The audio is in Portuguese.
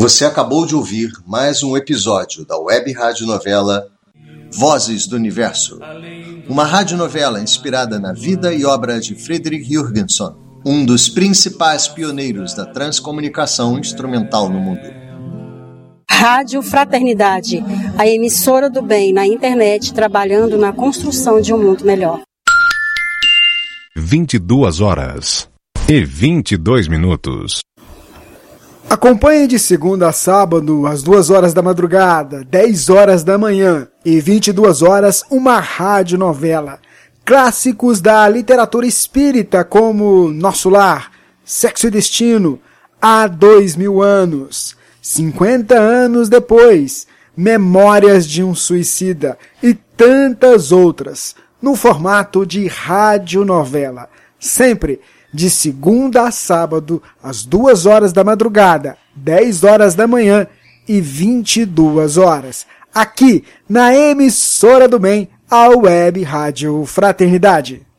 Você acabou de ouvir mais um episódio da web radionovela Vozes do Universo, uma radionovela inspirada na vida e obra de Frederick Jurgenson, um dos principais pioneiros da transcomunicação instrumental no mundo. Rádio Fraternidade, a emissora do bem na internet, trabalhando na construção de um mundo melhor. 22h22. Acompanhe de segunda a sábado, às 2 horas da madrugada, 10 horas da manhã e 22 horas, uma radionovela. Clássicos da literatura espírita como Nosso Lar, Sexo e Destino, Há 2000 anos, 50 anos depois, Memórias de um Suicida e tantas outras, no formato de radionovela. Sempre de segunda a sábado, às 2 horas da madrugada, 10 horas da manhã e 22 horas. Aqui, na emissora do bem, a Web Rádio Fraternidade.